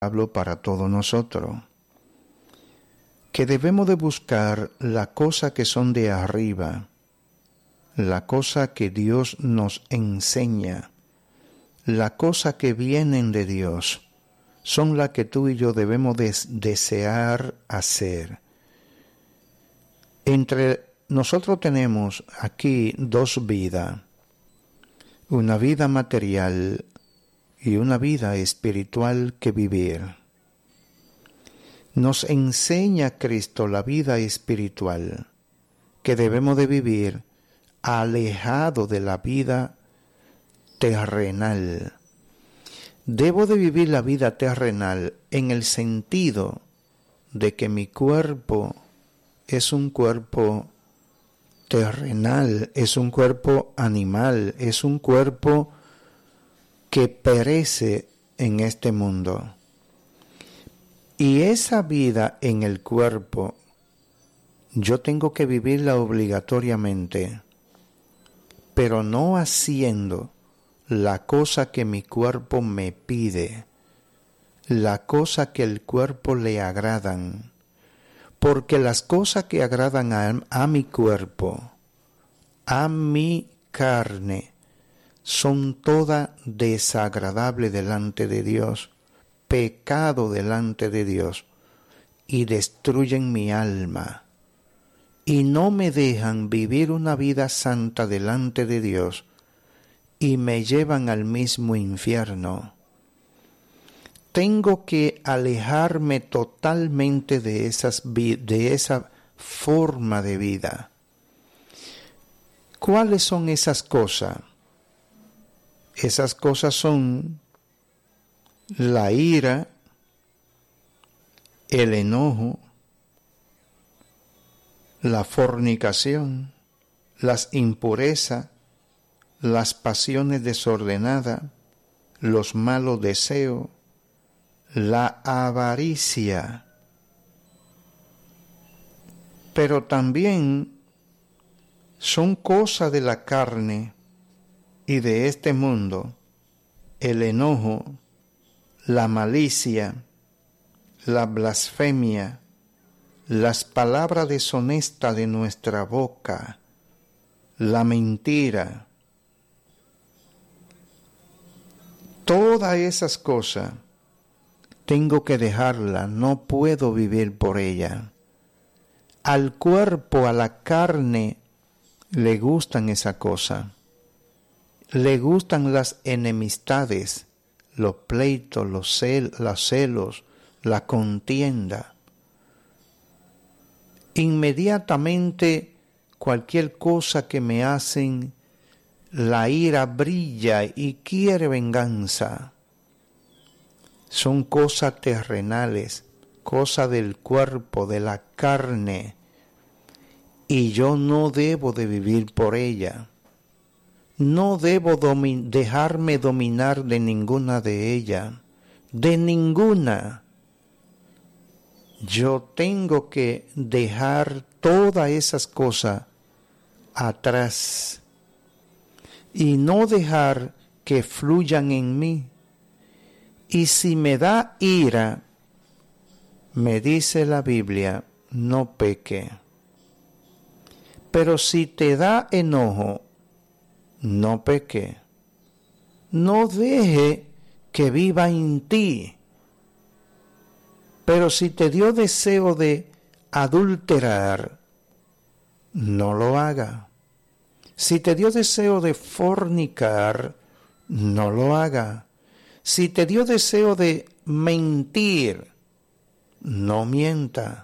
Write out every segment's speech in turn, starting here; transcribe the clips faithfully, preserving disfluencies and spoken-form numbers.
Hablo para todos nosotros, que debemos de buscar la cosa que son de arriba, la cosa que Dios nos enseña, la cosa que vienen de Dios, son las que tú y yo debemos de desear hacer. Entre nosotros tenemos aquí dos vidas, una vida material y una vida espiritual que vivir. Nos enseña Cristo la vida espiritual que debemos de vivir alejado de la vida terrenal. Debo de vivir la vida terrenal en el sentido de que mi cuerpo es un cuerpo terrenal, es un cuerpo animal, es un cuerpo que perece en este mundo. Y esa vida en el cuerpo, yo tengo que vivirla obligatoriamente, pero no haciendo la cosa que mi cuerpo me pide, la cosa que el cuerpo le agradan, porque las cosas que agradan a, a mi cuerpo, a mi carne, son todas desagradables delante de Dios, pecado delante de Dios, y destruyen mi alma, y no me dejan vivir una vida santa delante de Dios, y me llevan al mismo infierno. Tengo que alejarme totalmente de, esas, de esa forma de vida. ¿Cuáles son esas cosas? Esas cosas son la ira, el enojo, la fornicación, las impurezas, las pasiones desordenadas, los malos deseos, la avaricia. Pero también son cosas de la carne y de este mundo, el enojo, la malicia, la blasfemia, las palabras deshonestas de nuestra boca, la mentira. Todas esas cosas tengo que dejarlas, no puedo vivir por ellas. Al cuerpo, a la carne, le gustan esas cosas. Le gustan las enemistades, los pleitos, los, cel, los celos, la contienda. Inmediatamente cualquier cosa que me hacen, la ira brilla y quiere venganza. Son cosas terrenales, cosas del cuerpo, de la carne, y yo no debo de vivir por ella. No debo domi- dejarme dominar de ninguna de ellas, de ninguna. Yo tengo que dejar todas esas cosas atrás y no dejar que fluyan en mí. Y si me da ira, me dice la Biblia, no peque. Pero si te da enojo, no peque. No deje que viva en ti. Pero si te dio deseo de adulterar, no lo haga. Si te dio deseo de fornicar, no lo haga. Si te dio deseo de mentir, no mienta.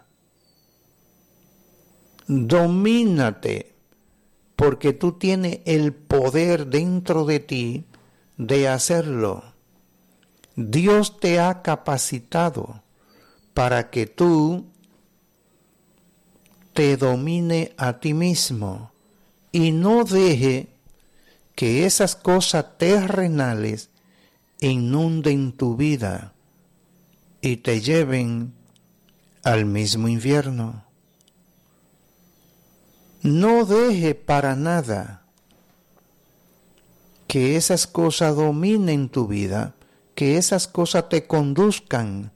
Domínate, porque tú tienes el poder dentro de ti de hacerlo. Dios te ha capacitado para que tú te domine a ti mismo y no deje que esas cosas terrenales inunden tu vida y te lleven al mismo infierno. No deje para nada que esas cosas dominen tu vida que esas cosas te conduzcan